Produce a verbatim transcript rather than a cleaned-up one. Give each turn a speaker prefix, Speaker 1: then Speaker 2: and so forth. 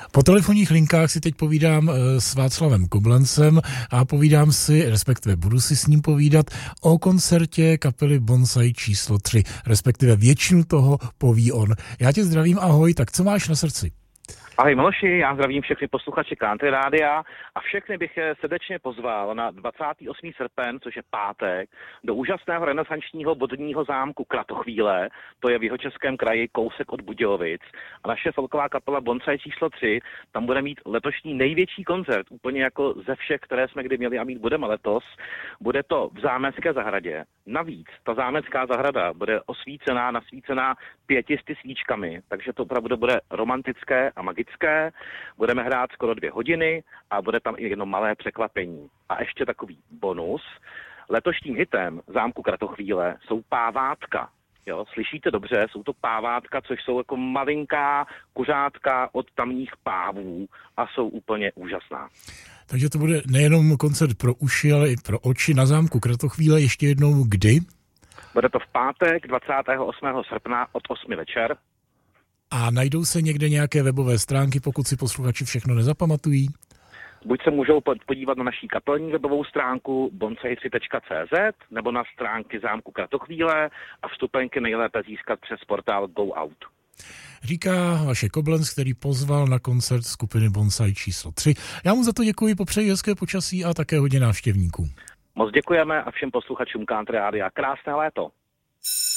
Speaker 1: Po telefonních linkách si teď povídám s Václavem Koblencem a povídám si, respektive budu si s ním povídat o koncertě kapely Bonsai číslo tři, respektive většinu toho poví on. Já tě zdravím, ahoj, tak co máš na srdci?
Speaker 2: Ahoj Miloši, já zdravím všechny posluchače Country Rádia a všechny bych je srdečně pozval na dvacátého osmého srpna, což je pátek, do úžasného renesančního vodního zámku Kratochvíle, to je v Jihočeském kraji kousek od Budějovic. A naše folková kapela Bonsai číslo tři tam bude mít letošní největší koncert, úplně jako ze všech, které jsme kdy měli a mít budeme letos. Bude to v Zámecké zahradě. Navíc ta Zámecká zahrada bude osvícená, nasvícená pětisty svíčkami, takže to opravdu bude romantické a magické. Budeme hrát skoro dvě hodiny a bude tam i jedno malé překvapení. A ještě takový bonus. Letošním hitem zámku Kratochvíle jsou pávátka. Jo, slyšíte dobře, jsou to pávátka, což jsou jako malinká kuřátka od tamních pávů a jsou úplně úžasná.
Speaker 1: Takže to bude nejenom koncert pro uši, ale i pro oči na zámku Kratochvíle. Ještě jednou kdy?
Speaker 2: Bude to v pátek dvacátého osmého srpna od osmi večer.
Speaker 1: A najdou se někde nějaké webové stránky, pokud si posluchači všechno nezapamatují?
Speaker 2: Buď se můžou podívat na naší kapelní webovou stránku bonsai tři tečka cé zet nebo na stránky zámku Kratochvíle a vstupenky nejlépe získat přes portál Go Out.
Speaker 1: Říká Vašek Koblenc, který pozval na koncert skupiny Bonsai číslo tři. Já mu za to děkuji, popřeji hezké počasí a také hodně návštěvníků.
Speaker 2: Moc děkujeme a všem posluchačům Country Rádia krásné léto.